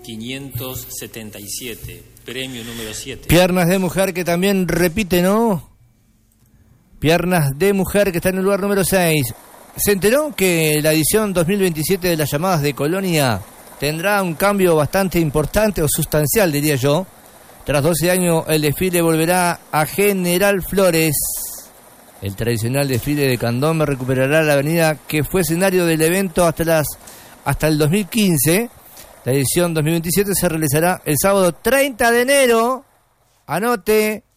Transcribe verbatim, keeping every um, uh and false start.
quinientos setenta y siete, premio número siete. Piernas de mujer que también repite, ¿no? Piernas de mujer que está en el lugar número seis. ¿Se enteró que la edición dos mil veintisiete de las llamadas de Colonia tendrá un cambio bastante importante o sustancial, diría yo? Tras doce años, el desfile volverá a General Flores. El tradicional desfile de candombe recuperará la avenida que fue escenario del evento hasta las hasta el dos mil quince. La edición dos mil veintisiete se realizará el sábado treinta de enero. Anote,